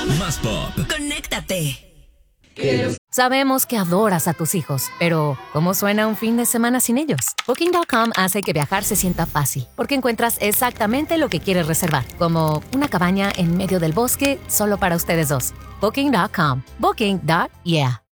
Más pop. Conéctate. Sabemos que adoras a tus hijos, pero ¿cómo suena un fin de semana sin ellos? Booking.com hace que viajar se sienta fácil, porque encuentras exactamente lo que quieres reservar, como una cabaña en medio del bosque solo para ustedes dos. Booking.com. Booking.yeah.